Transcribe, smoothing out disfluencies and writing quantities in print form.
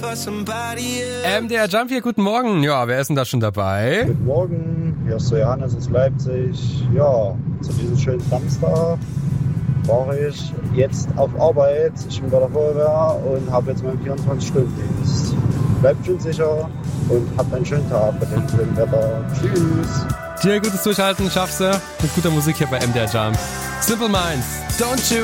MDR Jump hier, guten Morgen. Ja, wer ist denn da schon dabei? Guten Morgen, hier ist der Johannes aus Leipzig. Ja, zu diesem schönen Samstag war ich jetzt auf Arbeit. Ich bin bei der Feuerwehr und habe jetzt meinen 24-Stunden-Dienst. Bleibt schön sicher und habt einen schönen Tag bei dem schönen Wetter. Tschüss. Dir gutes Durchhalten, schaffst du mit guter Musik hier bei MDR Jump. Simple Minds, don't you